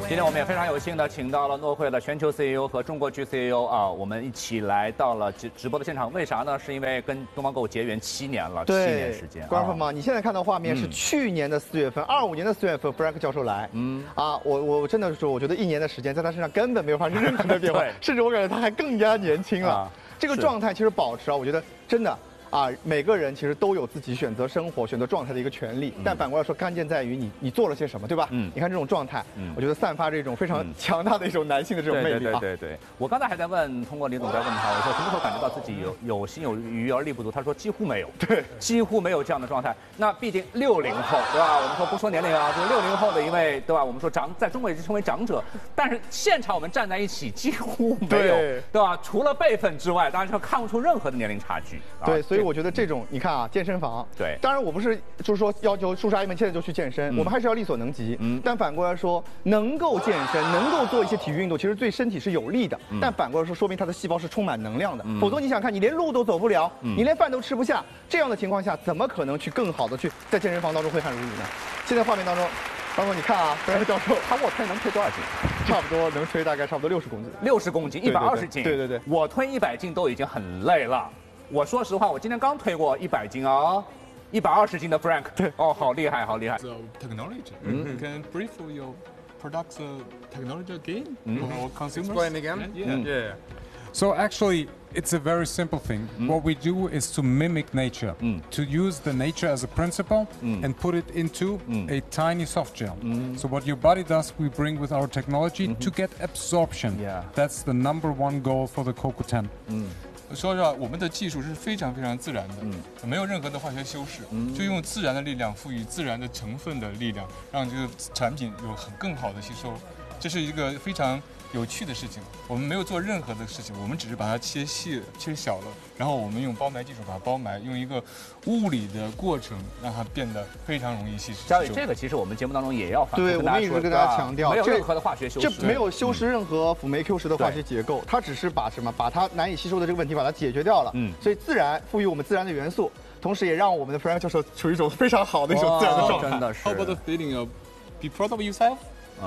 今天我们也非常有幸的请到了诺汇的全球 CEO 和中国区 CEO 啊，我们一起来到了直播的现场。为啥呢？是因为跟东方购结缘7年了，7年时间。 观众朋友们，你现在看到画面是去年的4月份，25年的4月份 ，Frank 教授来。我真的是说，我觉得1年的时间在他身上根本没有发生任何的变化，甚至我感觉他还更加年轻了。这个状态其实保持啊，我觉得真的。每个人其实都有自己选择生活、选择状态的一个权利，但反过来说，关键在于你做了些什么，对吧？你看这种状态，我觉得散发这种非常强大的一种男性的这种魅力啊。 对，我刚才还在通过李总在问他，我说什么时候感觉到自己有心有余而力不足？他说几乎没有， 对， 几乎没有这样的状态。那毕竟60后，对吧？我们说不说年龄啊，就是60后的一位，对吧？我们说在中国也是称为长者，但是现场我们站在一起几乎没有，对吧？除了辈分之外，当然就看不出任何的年龄差距。 对，所以我觉得这种。你看啊，健身房， 对， 当然我不是就是说要求叔叔阿姨们现在就去健身，我们还是要力所能及。但反过来说，能够健身，能够做一些体育运动，其实对身体是有利的。但反过来说，说明他的细胞是充满能量的。否则你想看，你连路都走不了，你连饭都吃不下，这样的情况下，怎么可能去更好的去在健身房当中挥汗如雨呢？现在画面当中。包括你看啊，Frank教授他卧推能推多少斤？ 差不多能推大概差不多60公斤。 60公斤，120斤。 对， 我推100斤都已经很累了。我说实话，我今天刚推过100斤啊，120斤的 Frank。对，哦，好厉害，好厉害。 So technology, you can brief your products technology again for our consumers. Explain again. Yeah. So actually, it's a very simple thing. What we do is to mimic nature, to use the nature as a principle and put it into a tiny soft gel. So what your body does, we bring with our technology to get absorption. That's the #1 goal for the CoQ10. 说实话，我们的技术是非常非常自然的，没有任何的化学修饰，就用自然的力量赋予自然的成分的力量，让这个产品有更好的吸收。这是一个非常有趣的事情。我们没有做任何的事情，我们只是把它切细、切小了，然后我们用包埋技术把它包埋，用一个物理的过程让它变得非常容易吸收。 嘉伟，这个其实我们节目当中也要反复对，我们一直跟大家强调， 没有任何的化学修饰， 这没有修饰任何辅酶 Q10的化学结构，它只是把它难以吸收的这个问题把它解决掉了。所以自然赋予我们自然的元素，同时也让我们的 Frank 教授处于一种非常好的一种自然的状态。 真的是。 How about the feeling of be proud of yourself?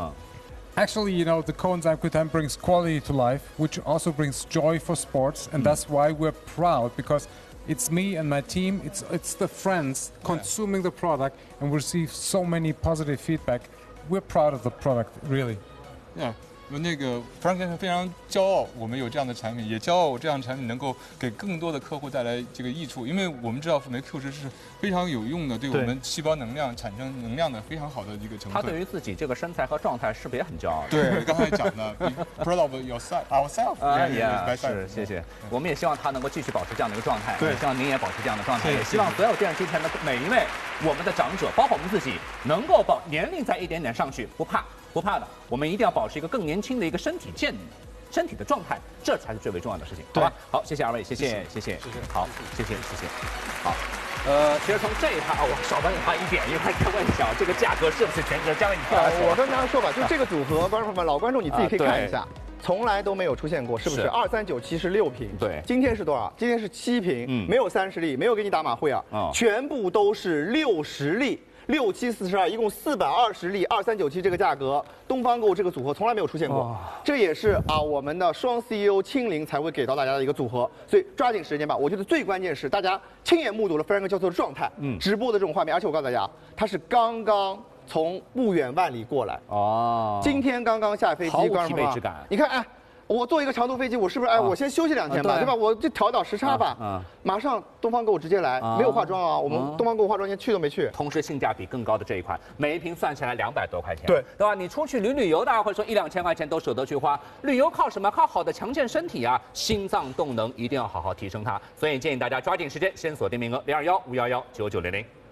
Actually, you know, the coenzyme Q10 brings quality to life, which also brings joy for sports, and that's why we're proud, because it's me and my team, it's the friends consuming the product, and we receive so many positive feedback. We're proud of the product, really. Yeah. 那个 Frank 先生非常骄傲，我们有这样的产品，也骄傲这样的产品能够给更多的客户带来这个益处。因为我们知道辅酶 Q10是非常有用的，对我们细胞能量产生能量的非常好的一个成分。 他对于自己这个身材和状态是不是也很骄傲？ 对，刚才讲的 proud of ourselves。 是，谢谢。我们也希望他能够继续保持这样的一个状态， 对， 希望您也保持这样的状态。也希望所有电视机前的每一位我们的长者，包括我们自己，能够年龄再一点点上去，不怕的，我们一定要保持一个更年轻的一个身体的状态，这才是最为重要的事情，好吧？好，谢谢二位，谢谢，好，谢谢，好。其实从这一趴啊，我少帮你画一点，一会儿再问一下，这个价格是不是全值？嘉伟，你听我跟大家说吧，就这个组合，观众朋友们，老观众你自己可以看一下。从来都没有出现过，是不是？2397是6瓶， 对， 今天是多少？今天是7瓶，没有30粒，没有给你打马虎眼，全部都是60粒。6742，一共420粒，2397这个价格，东方购这个组合从来没有出现过，这也是我们的双 CEO 亲临才会给到大家的一个组合，所以抓紧时间吧。我觉得最关键是大家亲眼目睹了 Frank 教授的状态，直播的这种画面，而且我告诉大家，他是刚刚从不远万里过来，今天刚刚下飞机， 毫无疲惫之感。 你看，我坐一个长途飞机，我是不是我先休息2天吧，对吧？我就调时差吧。马上东方购直接来，没有化妆啊，我们东方购化妆间去都没去。 同时性价比更高的这一款，每一瓶算下来200多块钱， 对吧？你出去旅游，大家会说1、2千块钱都舍得去花。旅游靠什么？靠好的强健身体啊，心脏动能一定要好好提升它。所以建议大家抓紧时间，先锁定名额0215119900。